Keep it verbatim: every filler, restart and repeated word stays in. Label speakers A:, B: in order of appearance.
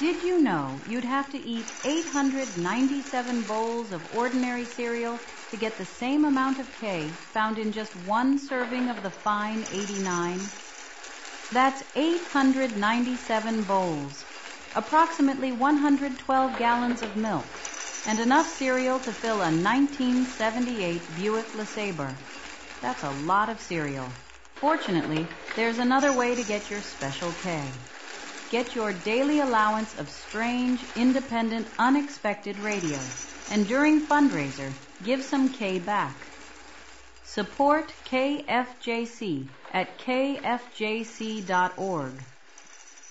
A: Did you know you'd have to eat eight hundred ninety-seven bowls of ordinary cereal to get the same amount of K found in just one serving of the fine eighty-nine? That's eight hundred ninety-seven bowls, approximately one hundred twelve gallons of milk, and enough cereal to fill a nineteen seventy-eight Buick LeSabre. That's a lot of cereal. Fortunately, there's another way to get your special K. Get your daily allowance of strange, independent, unexpected radio, and during fundraiser, give some K back. Support K F J C at K F J C dot org.